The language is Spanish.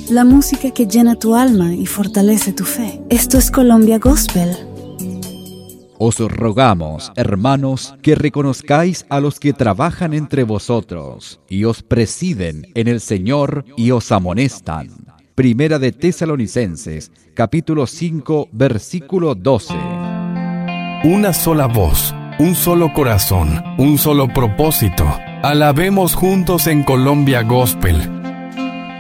la música que llena tu alma y fortalece tu fe. Esto es Colombia Gospel. Os rogamos, hermanos, que reconozcáis a los que trabajan entre vosotros y os presiden en el Señor y os amonestan. Primera de Tesalonicenses, capítulo 5, versículo 12. Una sola voz, un solo corazón, un solo propósito. Alabemos juntos en Colombia Gospel.